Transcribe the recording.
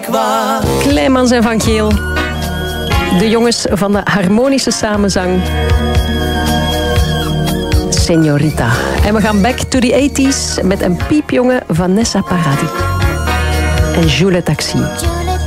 qua. Kleimans en Van Geel. De jongens van de harmonische samenzang. Señorita. En we gaan back to the 80s met een piepjonge Vanessa Paradis. En Jules Taxi.